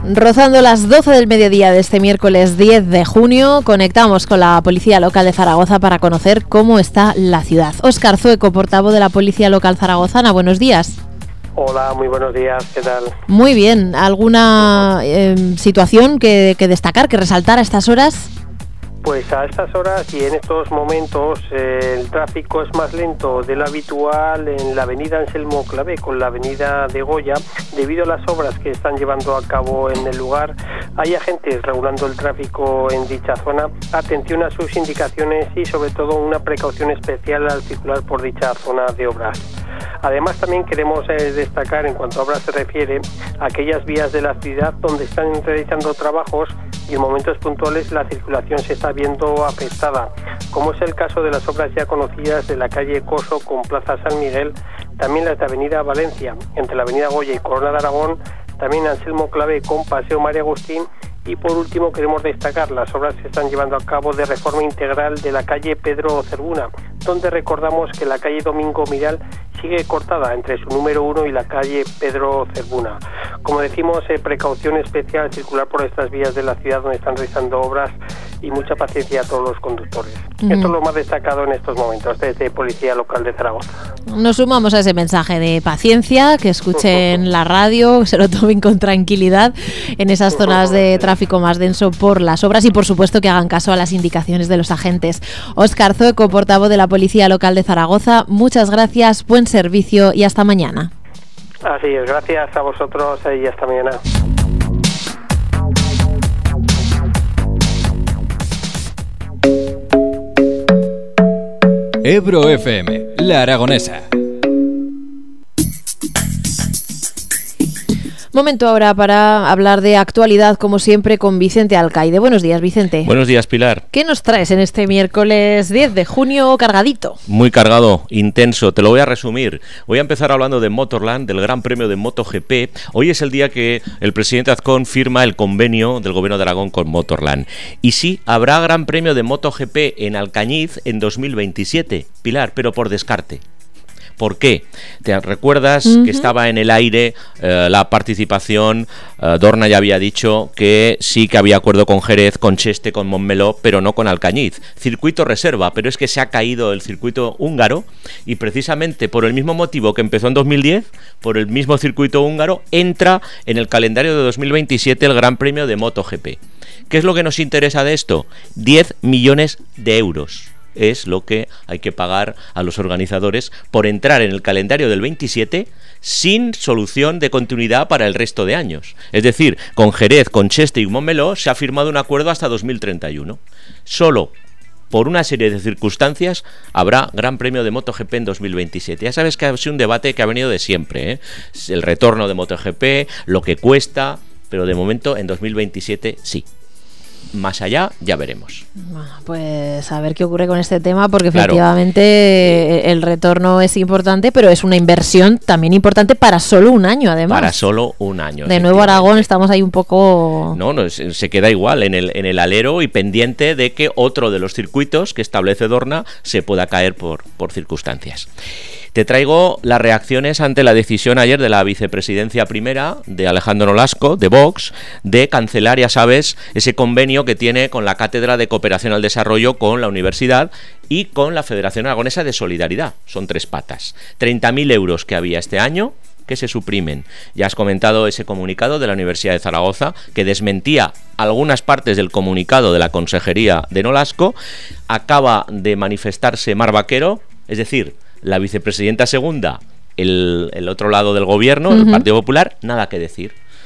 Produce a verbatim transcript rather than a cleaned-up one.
Rozando las doce del mediodía de este miércoles diez de junio, conectamos con la Policía Local de Zaragoza para conocer cómo está la ciudad. Óscar Zueco, portavoz de la Policía Local zaragozana, buenos días. Hola, muy buenos días, ¿qué tal? Muy bien, ¿alguna eh, situación que, que destacar, que resaltar a estas horas? Pues a estas horas y en estos momentos eh, el tráfico es más lento de lo habitual en la avenida Anselmo Clavé con la avenida de Goya, debido a las obras que están llevando a cabo en el lugar. Hay agentes regulando el tráfico en dicha zona. Atención a sus indicaciones y sobre todo una precaución especial al circular por dicha zona de obras. Además, también queremos eh, destacar, en cuanto a obras se refiere, aquellas vías de la ciudad donde están realizando trabajos y en momentos puntuales la circulación se está viendo afectada, como es el caso de las obras ya conocidas de la calle Coso con Plaza San Miguel, también las de Avenida Valencia, entre la Avenida Goya y Corona de Aragón, también Anselmo Clavé con Paseo María Agustín. Y por último queremos destacar las obras que están llevando a cabo de reforma integral de la calle Pedro Cervuna, donde recordamos que la calle Domingo Miral sigue cortada entre su número uno y la calle Pedro Cervuna. Como decimos, eh, precaución especial al circular por estas vías de la ciudad donde están realizando obras y mucha paciencia a todos los conductores. Mm. Esto es lo más destacado en estos momentos desde Policía Local de Zaragoza. Nos sumamos a ese mensaje de paciencia, que escuchen la radio, que se lo tomen con tranquilidad en esas zonas de tráfico más denso por las obras y por supuesto que hagan caso a las indicaciones de los agentes. Óscar Zueco, portavoz de la Policía Local de Zaragoza, muchas gracias, buen servicio y hasta mañana. Así es, gracias a vosotros y hasta mañana. Ebro F M, La Aragonesa. Momento ahora para hablar de actualidad, como siempre, con Vicente Alcaide. Buenos días, Vicente. Buenos días, Pilar. ¿Qué nos traes en este miércoles diez de junio cargadito? Muy cargado, intenso. Te lo voy a resumir. Voy a empezar hablando de Motorland, del Gran Premio de MotoGP. Hoy es el día que el presidente Azcón firma el convenio del Gobierno de Aragón con Motorland. Y sí, habrá Gran Premio de MotoGP en Alcañiz en dos mil veintisiete, Pilar, pero por descarte. ¿Por qué? ¿Te recuerdas uh-huh. que estaba en el aire eh, la participación? Eh, Dorna ya había dicho que sí que había acuerdo con Jerez, con Cheste, con Montmeló, pero no con Alcañiz. Circuito reserva, pero es que se ha caído el circuito húngaro y precisamente por el mismo motivo que empezó en dos mil diez, por el mismo circuito húngaro, entra en el calendario de dos mil veintisiete el Gran Premio de MotoGP. ¿Qué es lo que nos interesa de esto? diez millones de euros. Es lo que hay que pagar a los organizadores por entrar en el calendario del veintisiete sin solución de continuidad para el resto de años. Es decir, con Jerez, con Cheste y Montmeló se ha firmado un acuerdo hasta dos mil treinta y uno. Solo por una serie de circunstancias habrá Gran Premio de MotoGP en dos mil veintisiete. Ya sabes que ha sido un debate que ha venido de siempre, ¿eh? El retorno de MotoGP, lo que cuesta, pero de momento en dos mil veintisiete sí. Más allá ya veremos. Bueno, pues a ver qué ocurre con este tema, porque claro, efectivamente el retorno es importante, pero es una inversión también importante para solo un año, además. Para solo un año. De nuevo Aragón estamos ahí un poco... No, no, se queda igual en el, en el alero y pendiente de que otro de los circuitos que establece Dorna se pueda caer por, por circunstancias. Te traigo las reacciones ante la decisión ayer de la vicepresidencia primera de Alejandro Nolasco, de Vox, de cancelar, ya sabes, ese convenio que tiene con la Cátedra de Cooperación al Desarrollo, con la universidad y con la Federación Aragonesa de Solidaridad. Son tres patas. treinta mil euros que había este año que se suprimen. Ya has comentado ese comunicado de la Universidad de Zaragoza que desmentía algunas partes del comunicado de la Consejería de Nolasco. Acaba de manifestarse Mar Vaquero, es decir, la vicepresidenta segunda, el, el otro lado del gobierno, uh-huh. el Partido Popular, nada que decir.